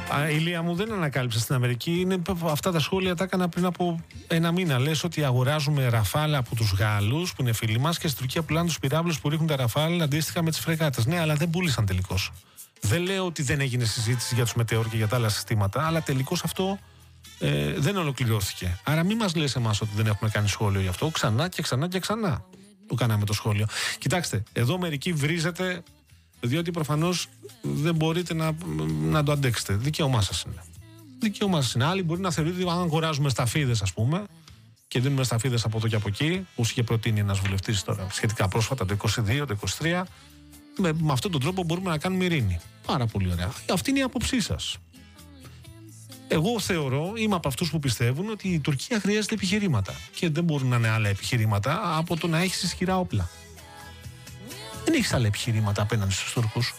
Ηλία μου, δεν ανακάλυψα στην Αμερική. Αυτά τα σχόλια τα έκανα πριν από ένα μήνα. Λες ότι αγοράζουμε ραφάλ από τους Γάλλους, που είναι φίλοι μας, και στην Τουρκία πουλάνε τους πυράβλους που ρίχνουν τα ραφάλ αντίστοιχα με τις φρεγάτες. Ναι, αλλά δεν πούλησαν τελικώς. Δεν λέω ότι δεν έγινε συζήτηση για τους μετεώρ και για τα άλλα συστήματα, αλλά τελικώς αυτό δεν ολοκληρώθηκε. Άρα μην μας λες εμάς ότι δεν έχουμε κάνει σχόλιο γι' αυτό. Ξανά και ξανά και ξανά το κάναμε το σχόλιο. Κοιτάξτε, εδώ μερικοί βρίζετε, διότι προφανώς δεν μπορείτε να το αντέξετε. Δικαίωμά σας είναι. Δικαίωμά σας είναι. Άλλοι μπορεί να θεωρείτε ότι αν αγοράζουμε σταφίδες, ας πούμε, και δίνουμε σταφίδες από εδώ και από εκεί, όπως είχε προτείνει ένας βουλευτής τώρα σχετικά πρόσφατα, το 22, το 23, με αυτόν τον τρόπο μπορούμε να κάνουμε ειρήνη. Πάρα πολύ ωραία. Αυτή είναι η άποψή σας. Εγώ θεωρώ, είμαι από αυτούς που πιστεύουν ότι η Τουρκία χρειάζεται επιχειρήματα. Και δεν μπορούν να είναι άλλα επιχειρήματα από το να έχεις ισχυρά όπλα. Δεν έχεις άλλα επιχειρήματα απέναντι στους Τούρκους.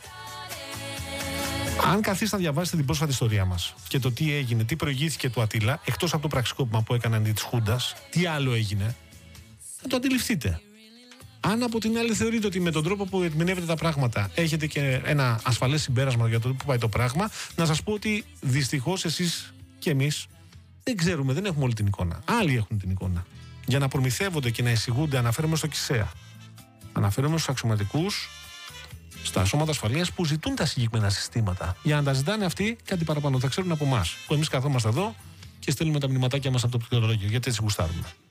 Αν καθίσετε να διαβάσετε την πρόσφατη ιστορία μας και το τι έγινε, τι προηγήθηκε του Ατήλα, εκτός από το πραξικόπημα που έκαναν αντί της Χούντας, τι άλλο έγινε, θα το αντιληφθείτε. Αν από την άλλη θεωρείτε ότι με τον τρόπο που ερμηνεύετε τα πράγματα έχετε και ένα ασφαλές συμπέρασμα για το που πάει το πράγμα, να σας πω ότι δυστυχώς εσείς και εμείς δεν ξέρουμε, δεν έχουμε όλη την εικόνα. Άλλοι έχουν την εικόνα. Για να προμηθεύονται και να εισηγούνται, αναφέρομαι στο ΚΙΣΕΑ. Αναφέρομαι στους αξιωματικούς, στα σώματα ασφαλείας που ζητούν τα συγκεκριμένα συστήματα. Για να τα ζητάνε αυτοί κάτι παραπάνω. Θα ξέρουν από εμάς. Που εμείς καθόμαστε εδώ και στέλνουμε τα μηνυματάκια μας από το πληκτρολόγιο. Γιατί έτσι γουστάρουμε.